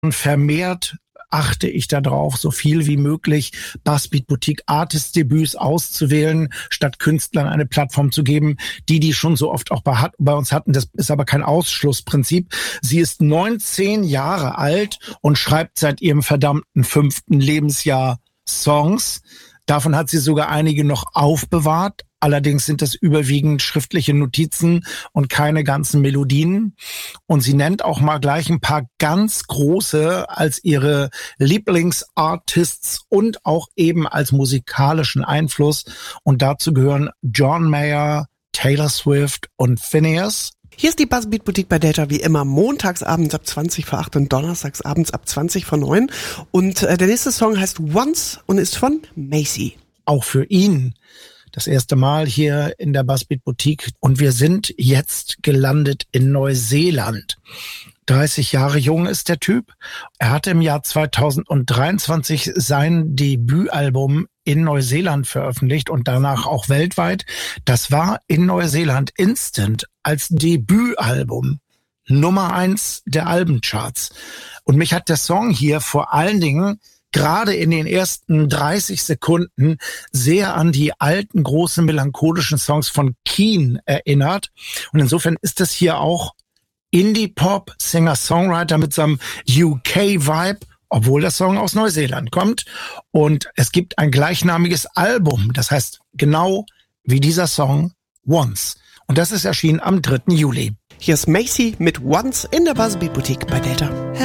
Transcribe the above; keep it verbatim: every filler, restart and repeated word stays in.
Vermehrt achte ich darauf, so viel wie möglich Buzzbeat Boutique Artist Debüts auszuwählen, statt Künstlern eine Plattform zu geben, die die schon so oft auch bei, bei uns hatten. Das ist aber kein Ausschlussprinzip. Sie ist neunzehn Jahre alt und schreibt seit ihrem verdammten fünften Lebensjahr Songs. Davon hat sie sogar einige noch aufbewahrt. Allerdings sind das überwiegend schriftliche Notizen und keine ganzen Melodien. Und sie nennt auch mal gleich ein paar ganz große als ihre Lieblingsartists und auch eben als musikalischen Einfluss. Und dazu gehören John Mayer, Taylor Swift und Phineas. Hier ist die Buzzbeat Boutique bei Delta wie immer montags abends ab zwanzig vor acht und donnerstags abends ab zwanzig vor neun. Und äh, der nächste Song heißt Once und ist von Macy. Auch für ihn das erste Mal hier in der Buzzbeat Boutique und wir sind jetzt gelandet in Neuseeland. dreißig Jahre jung ist der Typ. Er hatte im Jahr zweitausenddreiundzwanzig sein Debütalbum in Neuseeland veröffentlicht und danach auch weltweit. Das war in Neuseeland instant als Debütalbum Nummer eins der Albencharts. Und mich hat der Song hier vor allen Dingen gerade in den ersten dreißig Sekunden sehr an die alten, großen, melancholischen Songs von Keane erinnert. Und insofern ist das hier auch Indie-Pop, Singer-Songwriter mit seinem U K-Vibe, obwohl der Song aus Neuseeland kommt. Und es gibt ein gleichnamiges Album, das heißt genau wie dieser Song Once. Und das ist erschienen am dritten Juli. Hier ist Macy mit Once in der Buzzbeat Boutique bei Delta.